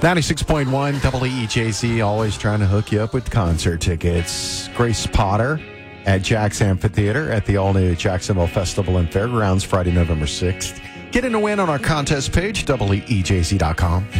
96.1 WEJZ, always trying to hook you up with concert tickets. Grace Potter at Jack's Amphitheater at the all-new Jacksonville Festival and Fairgrounds Friday, November 6th. Get in a win on our contest page, WEJZ.com.